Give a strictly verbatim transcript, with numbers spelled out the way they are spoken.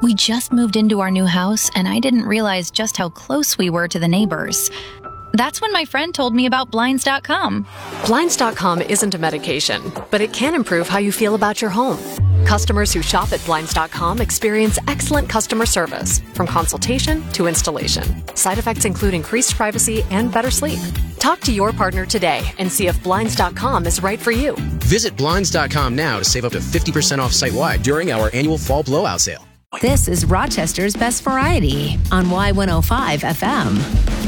We just moved into our new house, and I didn't realize just how close we were to the neighbors. That's when my friend told me about Blinds dot com. Blinds dot com isn't a medication, but it can improve how you feel about your home. Customers who shop at Blinds dot com experience excellent customer service, from consultation to installation. Side effects include increased privacy and better sleep. Talk to your partner today and see if Blinds dot com is right for you. Visit Blinds dot com now to save up to fifty percent off site-wide during our annual fall blowout sale. This is Rochester's Best Variety on Y one oh five F M.